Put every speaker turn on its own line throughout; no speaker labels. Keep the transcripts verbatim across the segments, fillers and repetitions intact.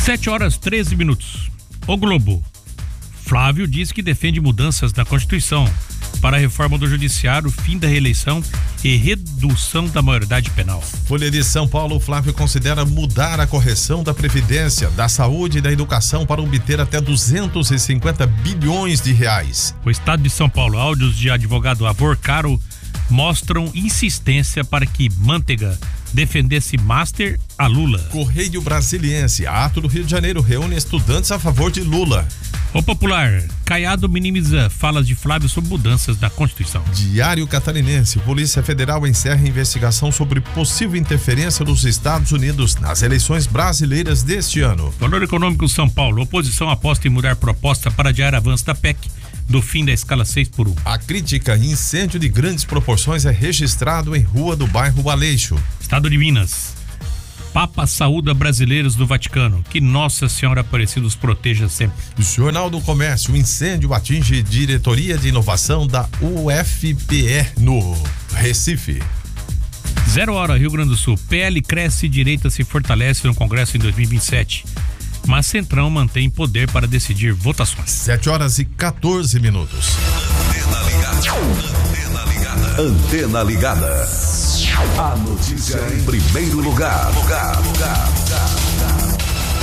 sete horas treze minutos. O Globo. Flávio diz que defende mudanças na Constituição para a reforma do Judiciário, fim da reeleição e redução da maioridade penal.
Folha de São Paulo, Flávio considera mudar a correção da Previdência, da Saúde e da Educação para obter até duzentos e cinquenta bilhões de reais.
O Estado de São Paulo, áudios de advogado Avor Caro mostram insistência para que Manteiga defendesse Master a Lula.
Correio Brasiliense, ato do Rio de Janeiro reúne estudantes a favor de Lula.
O Popular, Caiado minimiza falas de Flávio sobre mudanças na Constituição.
Diário Catarinense, Polícia Federal encerra investigação sobre possível interferência dos Estados Unidos nas eleições brasileiras deste ano.
Valor Econômico São Paulo, oposição aposta em mudar proposta para adiar avanço da P E C do fim da escala seis por um.
A crítica, incêndio de grandes proporções é registrado em rua do bairro Aleixo.
Estado de Minas. Papa saúda brasileiros do Vaticano. Que Nossa Senhora Aparecida os proteja sempre.
Jornal do Comércio. O incêndio atinge diretoria de inovação da U F P E no Recife.
Zero hora, Rio Grande do Sul. P L cresce e direita se fortalece no Congresso em dois mil e vinte e sete. Mas Centrão mantém poder para decidir votações.
sete horas e quatorze minutos.
Antena ligada. Antena ligada. Antena ligada. A notícia em primeiro lugar. Lugar, lugar, lugar, lugar.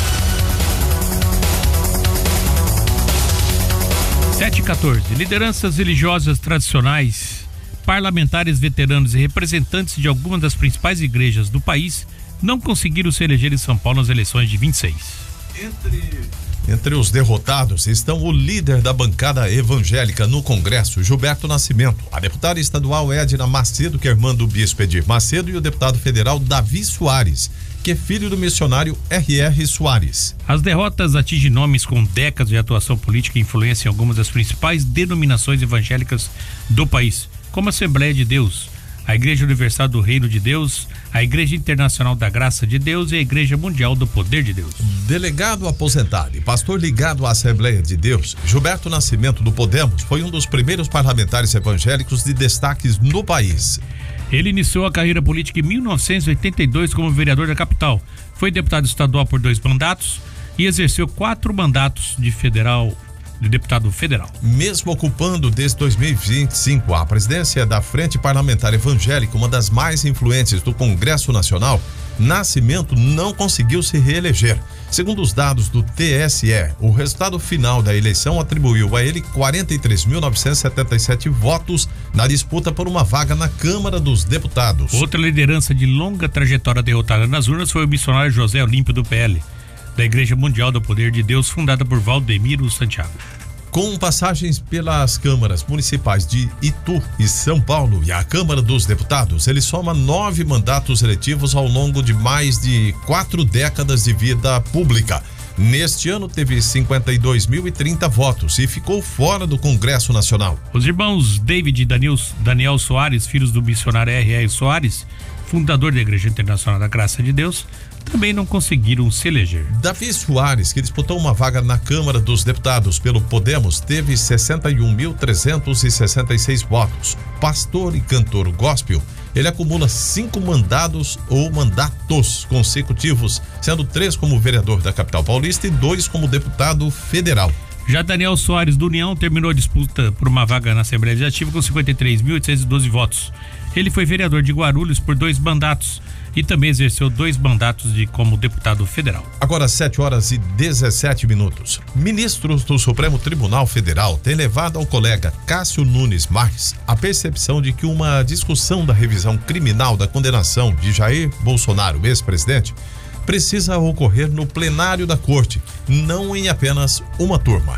sete e quatorze. Lideranças religiosas tradicionais, parlamentares veteranos e representantes de algumas das principais igrejas do país não conseguiram se eleger em São Paulo nas eleições de vinte e seis.
Entre... Entre os derrotados estão o líder da bancada evangélica no Congresso, Gilberto Nascimento, a deputada estadual Edna Macedo, que é irmã do bispo Edir Macedo, e o deputado federal Davi Soares, que é filho do missionário R R Soares.
As derrotas atingem nomes com décadas de atuação política e influência em algumas das principais denominações evangélicas do país, como a Assembleia de Deus, a Igreja Universal do Reino de Deus, a Igreja Internacional da Graça de Deus e a Igreja Mundial do Poder de Deus.
Delegado aposentado e pastor ligado à Assembleia de Deus, Gilberto Nascimento do Podemos foi um dos primeiros parlamentares evangélicos de destaques no país.
Ele iniciou a carreira política em mil novecentos e oitenta e dois como vereador da capital. Foi deputado estadual por dois mandatos e exerceu quatro mandatos de federal de deputado federal.
Mesmo ocupando desde dois mil e vinte e cinco a presidência da Frente Parlamentar Evangélica, uma das mais influentes do Congresso Nacional, Nascimento não conseguiu se reeleger. Segundo os dados do T S E, o resultado final da eleição atribuiu a ele quarenta e três mil novecentos e setenta e sete votos na disputa por uma vaga na Câmara dos Deputados.
Outra liderança de longa trajetória derrotada nas urnas foi o missionário José Olímpio do P L, da Igreja Mundial do Poder de Deus, fundada por Valdemiro Santiago.
Com passagens pelas câmaras municipais de Itu e São Paulo e a Câmara dos Deputados, ele soma nove mandatos eletivos ao longo de mais de quatro décadas de vida pública. Neste ano teve cinquenta e dois mil e trinta votos e ficou fora do Congresso Nacional.
Os irmãos David e Daniel, Daniel Soares, filhos do missionário R R Soares, fundador da Igreja Internacional da Graça de Deus, também não conseguiram se eleger.
Davi Soares, que disputou uma vaga na Câmara dos Deputados pelo Podemos, teve sessenta e um mil trezentos e sessenta e seis votos. Pastor e cantor gospel, ele acumula cinco mandados ou mandatos consecutivos, sendo três como vereador da capital paulista e dois como deputado federal.
Já Daniel Soares do União terminou a disputa por uma vaga na Assembleia Legislativa com cinquenta e três mil oitocentos e doze votos. Ele foi vereador de Guarulhos por dois mandatos e também exerceu dois mandatos de como deputado federal.
Agora sete horas e dezessete minutos. Ministros do Supremo Tribunal Federal têm levado ao colega Cássio Nunes Marques a percepção de que uma discussão da revisão criminal da condenação de Jair Bolsonaro, ex-presidente, precisa ocorrer no plenário da corte, não em apenas uma turma.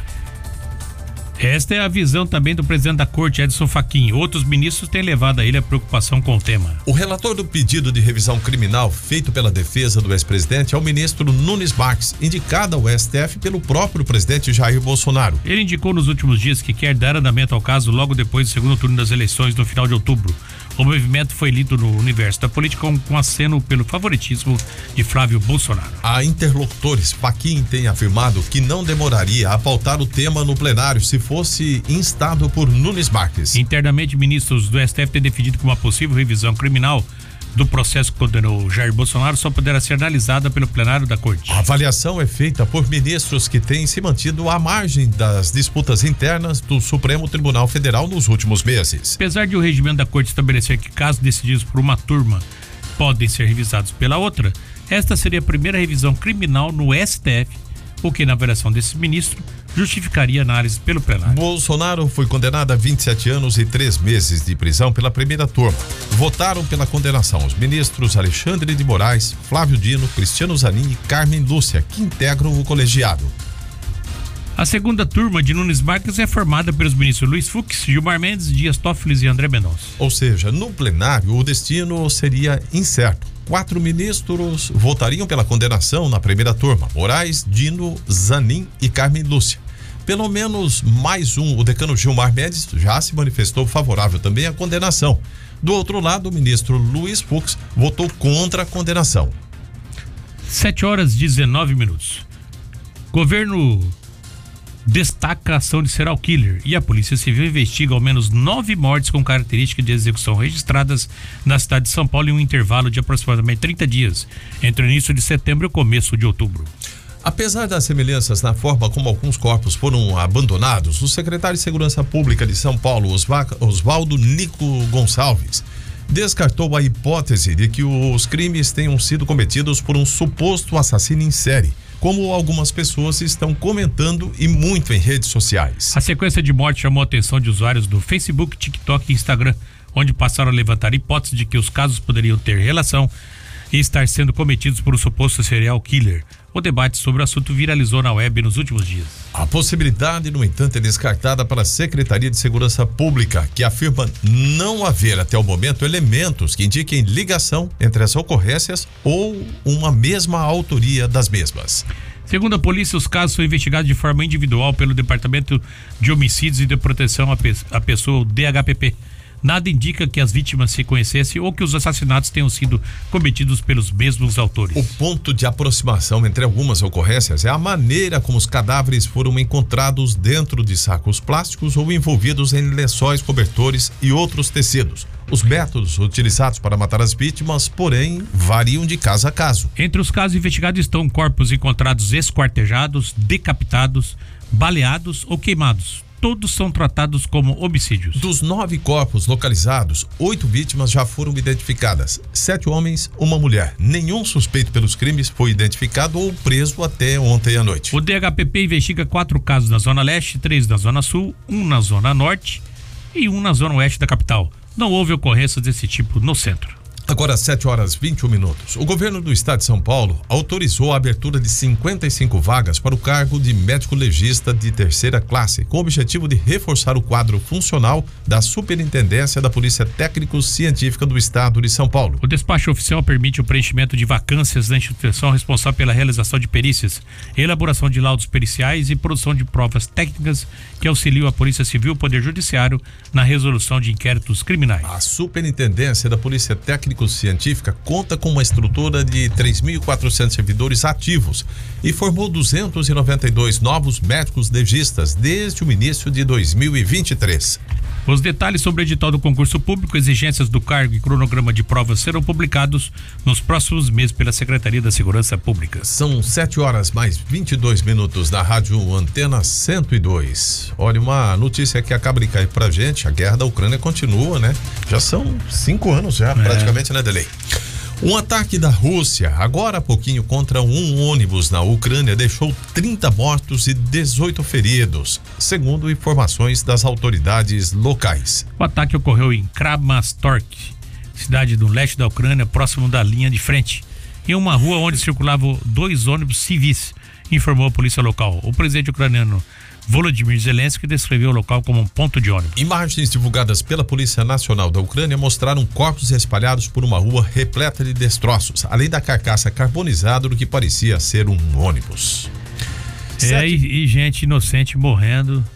Esta é a visão também do presidente da corte, Edson Fachin. Outros ministros têm levado a ele a preocupação com o tema.
O relator do pedido de revisão criminal feito pela defesa do ex-presidente é o ministro Nunes Marques, indicado ao S T F pelo próprio presidente Jair Bolsonaro.
Ele indicou nos últimos dias que quer dar andamento ao caso logo depois do segundo turno das eleições no final de outubro. O movimento foi lido no universo da política com, com aceno pelo favoritismo de Flávio Bolsonaro.
A interlocutores, Fachin tem afirmado que não demoraria a pautar o tema no plenário se fosse instado por Nunes Marques.
Internamente, ministros do S T F têm definido que uma possível revisão criminal do processo que condenou Jair Bolsonaro só poderá ser analisada pelo plenário da corte.
A avaliação é feita por ministros que têm se mantido à margem das disputas internas do Supremo Tribunal Federal nos últimos meses.
Apesar de o regimento da corte estabelecer que casos decididos por uma turma podem ser revisados pela outra, esta seria a primeira revisão criminal no S T F, o que, na avaliação desse ministro, justificaria análise pelo plenário.
Bolsonaro foi condenado a vinte e sete anos e três meses de prisão pela primeira turma. Votaram pela condenação os ministros Alexandre de Moraes, Flávio Dino, Cristiano Zanin e Carmen Lúcia, que integram o colegiado.
A segunda turma de Nunes Marques é formada pelos ministros Luiz Fux, Gilmar Mendes, Dias Toffoli e André Mendonça.
Ou seja, no plenário o destino seria incerto. Quatro ministros votariam pela condenação na primeira turma: Moraes, Dino, Zanin e Carmen Lúcia. Pelo menos mais um, o decano Gilmar Mendes, já se manifestou favorável também à condenação. Do outro lado, o ministro Luiz Fux votou contra a condenação.
sete horas e dezenove minutos. Governo destaca a ação de serial killer e a Polícia Civil investiga ao menos nove mortes com característica de execução registradas na cidade de São Paulo em um intervalo de aproximadamente trinta dias, entre o início de setembro e o começo de outubro.
Apesar das semelhanças na forma como alguns corpos foram abandonados, o secretário de Segurança Pública de São Paulo, Oswaldo Nico Gonçalves, descartou a hipótese de que os crimes tenham sido cometidos por um suposto assassino em série, como algumas pessoas estão comentando e muito em redes sociais.
A sequência de mortes chamou a atenção de usuários do Facebook, TikTok e Instagram, onde passaram a levantar hipóteses de que os casos poderiam ter relação e estar sendo cometidos por um suposto serial killer. O debate sobre o assunto viralizou na web nos últimos dias.
A possibilidade, no entanto, é descartada para a Secretaria de Segurança Pública, que afirma não haver até o momento elementos que indiquem ligação entre as ocorrências ou uma mesma autoria das mesmas.
Segundo a polícia, os casos são investigados de forma individual pelo Departamento de Homicídios e de Proteção à, Pe- à Pessoa, o D H P P. Nada indica que as vítimas se conhecessem ou que os assassinatos tenham sido cometidos pelos mesmos autores.
O ponto de aproximação entre algumas ocorrências é a maneira como os cadáveres foram encontrados dentro de sacos plásticos ou envolvidos em lençóis, cobertores e outros tecidos. Os métodos utilizados para matar as vítimas, porém, variam de caso a caso.
Entre os casos investigados estão corpos encontrados esquartejados, decapitados, baleados ou queimados. Todos são tratados como homicídios.
Dos nove corpos localizados, oito vítimas já foram identificadas. Sete homens, uma mulher. Nenhum suspeito pelos crimes foi identificado ou preso até ontem à noite.
O D H P P investiga quatro casos na Zona Leste, três na Zona Sul, um na Zona Norte e um na Zona Oeste da capital. Não houve ocorrências desse tipo no centro.
Agora, sete horas e vinte e um minutos. O governo do estado de São Paulo autorizou a abertura de cinquenta e cinco vagas para o cargo de médico legista de terceira classe, com o objetivo de reforçar o quadro funcional da Superintendência da Polícia Técnico-Científica do estado de São Paulo.
O despacho oficial permite o preenchimento de vacâncias da instituição responsável pela realização de perícias, elaboração de laudos periciais e produção de provas técnicas que auxiliam a Polícia Civil e o Poder Judiciário na resolução de inquéritos criminais.
A Superintendência da Polícia Técnico Científica conta com uma estrutura de três mil e quatrocentos servidores ativos e formou duzentos e noventa e dois novos médicos legistas desde o início de dois mil e vinte e três.
Os detalhes sobre o edital do concurso público, exigências do cargo e cronograma de provas serão publicados nos próximos meses pela Secretaria da Segurança Pública.
São sete horas mais vinte e dois minutos na Rádio Antena cento e dois. Olha, uma notícia que acaba de cair pra gente: a guerra da Ucrânia continua, né? Já são cinco anos já, é. praticamente, né, Delei? Um ataque da Rússia, agora há pouquinho, contra um ônibus na Ucrânia deixou trinta mortos e dezoito feridos, segundo informações das autoridades locais.
O ataque ocorreu em Kramatorsk, cidade do leste da Ucrânia, próximo da linha de frente, em uma rua onde circulavam dois ônibus civis, informou a polícia local. O presidente ucraniano Volodymyr Zelensky descreveu o local como um ponto de ônibus.
Imagens divulgadas pela Polícia Nacional da Ucrânia mostraram corpos espalhados por uma rua repleta de destroços, além da carcaça carbonizada do que parecia ser um ônibus.
É, e, e gente inocente morrendo,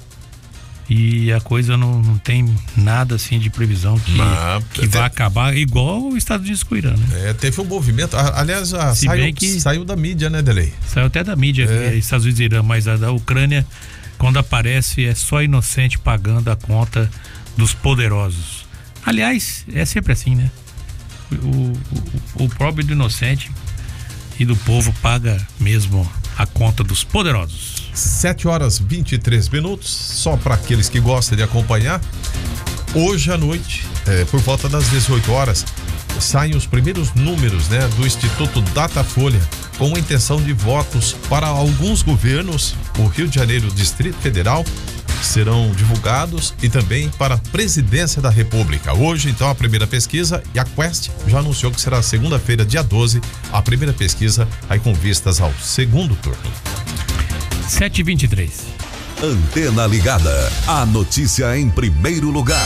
e a coisa não, não tem nada assim de previsão que, Mas, que vai acabar igual os Estados Unidos com o Irã, né?
É, teve um movimento, aliás, a, saiu,
que
saiu da mídia, né, Delei?
Saiu até da mídia, é. Estados Unidos e Irã, mas a da Ucrânia, quando aparece, é só inocente pagando a conta dos poderosos. Aliás, é sempre assim, né? o, o, o pobre do inocente e do povo paga mesmo a conta dos poderosos.
sete horas e vinte e três minutos, só para aqueles que gostam de acompanhar. Hoje à noite, é, por volta das dezoito horas, saem os primeiros números, né, do Instituto Datafolha, com a intenção de votos para alguns governos, o Rio de Janeiro, Distrito Federal, serão divulgados, e também para a presidência da República. Hoje, então, a primeira pesquisa, e a Quest já anunciou que será segunda-feira, dia doze, a primeira pesquisa, aí com vistas ao segundo turno.
sete e vinte e três.
Antena Ligada, a notícia em primeiro lugar.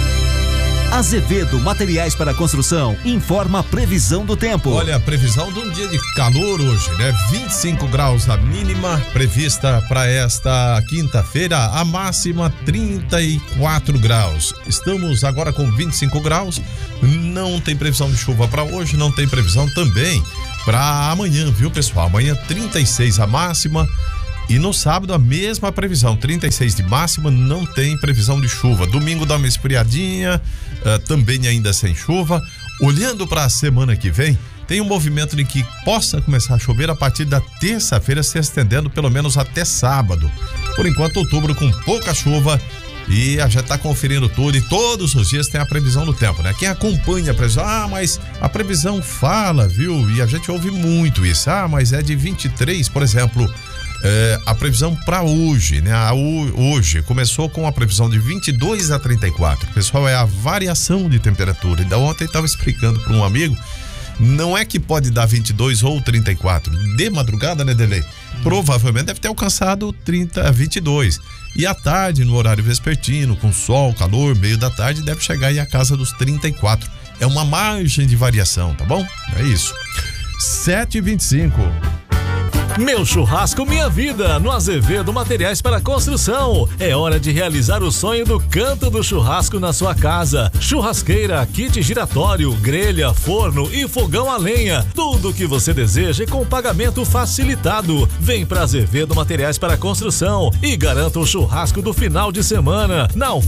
Azevedo Materiais para Construção informa a previsão do tempo.
Olha, a previsão de um dia de calor hoje, né? vinte e cinco graus a mínima prevista para esta quinta-feira, a máxima trinta e quatro graus. Estamos agora com vinte e cinco graus, não tem previsão de chuva para hoje, não tem previsão também para amanhã, viu, pessoal? Amanhã trinta e seis a máxima. E no sábado a mesma previsão, trinta e seis de máxima, não tem previsão de chuva. Domingo dá uma esfriadinha, uh, também ainda sem chuva. Olhando para a semana que vem, tem um movimento de que possa começar a chover a partir da terça-feira, se estendendo pelo menos até sábado. Por enquanto, outubro com pouca chuva, e a gente tá conferindo tudo, e todos os dias tem a previsão do tempo, né? Quem acompanha a previsão, ah, mas a previsão fala, viu? E a gente ouve muito isso. Ah, mas é de vinte e três, por exemplo. É, a previsão para hoje, né? A, hoje começou com a previsão de vinte e dois a trinta e quatro. Pessoal, é a variação de temperatura. Então, ontem estava explicando para um amigo, não é que pode dar vinte e dois ou trinta e quatro. De madrugada, né, Delei? Provavelmente deve ter alcançado trinta, vinte e dois. E à tarde, no horário vespertino, com sol, calor, meio da tarde, deve chegar aí a casa dos trinta e quatro. É uma margem de variação, tá bom? É isso. sete e vinte e cinco.
Meu churrasco, minha vida, no Azevedo Materiais para Construção. É hora de realizar o sonho do canto do churrasco na sua casa. Churrasqueira, kit giratório, grelha, forno e fogão a lenha. Tudo o que você deseja e com pagamento facilitado. Vem para Azevedo Materiais para Construção e garanta o churrasco do final de semana. Na